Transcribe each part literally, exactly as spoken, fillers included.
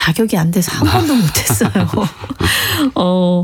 자격이 안 돼서 한 번도 못했어요. 어,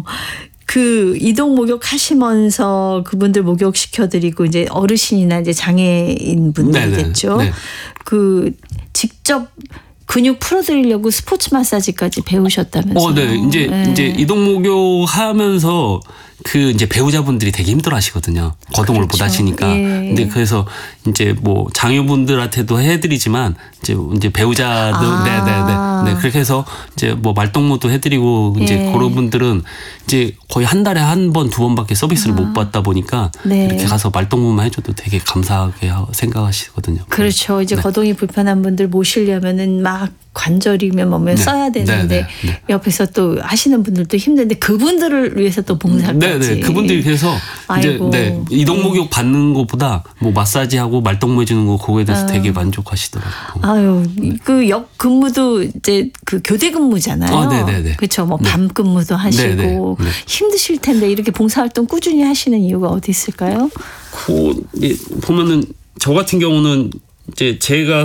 그 이동 목욕 하시면서 그분들 목욕 시켜드리고 이제 어르신이나 이제 장애인 분들이겠죠. 네네. 네. 그 직접 근육 풀어드리려고 스포츠 마사지까지 배우셨다면서요? 어, 네. 이제 네. 이제 이동 목욕 하면서 그 이제 배우자분들이 되게 힘들어하시거든요. 거동을 그렇죠. 못 하시니까. 예. 근데 그래서 이제 뭐 장애분들한테도 해드리지만 이제 이제 배우자들, 아. 네네네, 네 그렇게 해서 이제 뭐 말동무도 해드리고 이제 예. 그런 분들은 이제 거의 한 달에 한 번, 두 번밖에 서비스를 아. 못 받다 보니까 네. 이렇게 가서 말동무만 해줘도 되게 감사하게 생각하시거든요. 그렇죠. 이제 네. 거동이 불편한 분들 모시려면은 막 관절이면 뭐면 네. 써야 되는데 네, 네, 네. 옆에서 또 하시는 분들도 힘든데 그분들을 위해서 또 봉사까지. 네네. 그분들이 그래서 아이고. 이제 네, 이동 목욕 받는 것보다 뭐 마사지하고 말동무 해주는 거 그거에 대해서 아. 되게 만족하시더라고요. 아유, 그 역 근무도 이제 그 교대 근무잖아요. 아, 네네네. 그렇죠. 뭐 네. 밤 근무도 하시고 네네. 네. 힘드실 텐데 이렇게 봉사활동 꾸준히 하시는 이유가 어디 있을까요? 그 이제 보면은 저 같은 경우는 이제 제가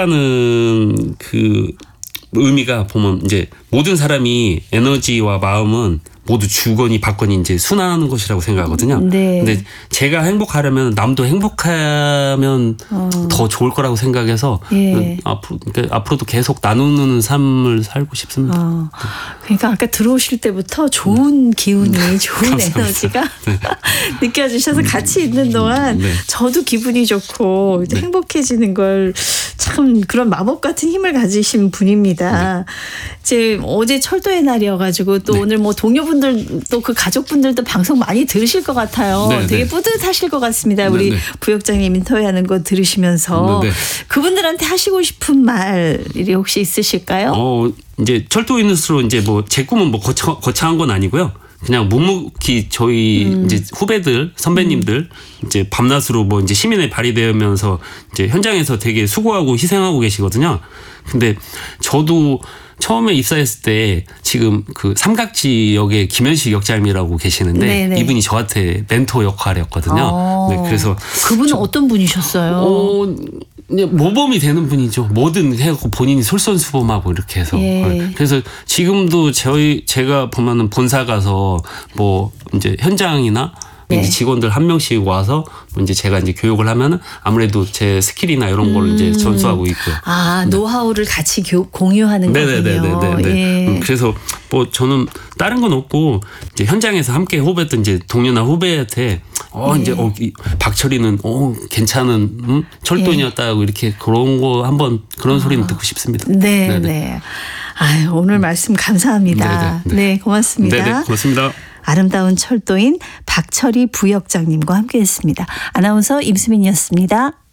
살아가는 그 의미가 보면 이제 모든 사람이 에너지와 마음은 모두 주거니 받거니 이제 순환하는 것이라고 생각하거든요. 네. 근데 제가 행복하려면 남도 행복하면 어. 더 좋을 거라고 생각해서 예. 앞으로 그러니까 앞으로도 계속 나누는 삶을 살고 싶습니다. 어, 그러니까 아까 들어오실 때부터 좋은 기운이, 좋은 감사합니다. 에너지가 네. 느껴지셔서 같이 있는 동안 네. 저도 기분이 좋고 이제 네. 행복해지는 걸 참 그런 마법 같은 힘을 가지신 분입니다. 네. 이제 어제 철도의 날이어가지고 또 네. 오늘 뭐 동료분들 또 그 가족분들도 방송 많이 들으실 것 같아요. 네, 되게 네. 뿌듯하실 것 같습니다. 우리 네, 네. 부역장님 인터뷰하는 거 들으시면서 네, 네. 그분들한테 하시고 싶은 말이 혹시 있으실까요? 어 이제 철도인으로 이제 뭐 제 꿈은 뭐 거창, 거창한 건 아니고요. 그냥 묵묵히 저희 음. 이제 후배들 선배님들 음. 이제 밤낮으로 뭐 이제 시민에 발휘되면서 이제 현장에서 되게 수고하고 희생하고 계시거든요. 근데 저도 처음에 입사했을 때 지금 그 삼각지 역에 김현식 역장님이라고 계시는데 네네. 이분이 저한테 멘토 역할이었거든요. 어. 네, 그래서 그분은 저, 어떤 분이셨어요? 어, 모범이 되는 분이죠. 뭐든 해갖고 본인이 솔선수범하고 이렇게 해서. 예. 그래서 지금도 저희 제가 보면은 본사 가서 뭐 이제 현장이나 네. 이제 직원들 한 명씩 와서 뭐 이제 제가 이제 교육을 하면은 아무래도 제 스킬이나 이런 거를 음. 이제 전수하고 있고요. 아, 노하우를 같이 교, 공유하는 거군요. 네네네네네. 예. 음, 그래서 뭐 저는 다른 건 없고 이제 현장에서 함께 호흡했던 이제 동료나 후배한테 어 예. 이제 어 이, 박철이는 어 괜찮은 음? 철도인이었다고 이렇게 그런 거 한번 그런 소리는 듣고 싶습니다. 네, 네네. 네. 아유, 오늘 말씀 감사합니다. 네네, 네, 고맙습니다. 네네, 고맙습니다. 아름다운 철도인 박철이 부역장님과 함께했습니다. 아나운서 임수민이었습니다.